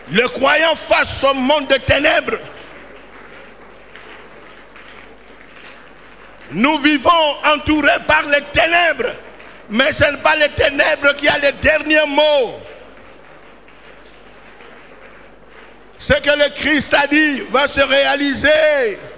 Le croyant face au monde de ténèbres. Nous vivons entourés par les ténèbres, mais ce n'est pas les ténèbres qui a les derniers mots. Ce que le Christ a dit va se réaliser.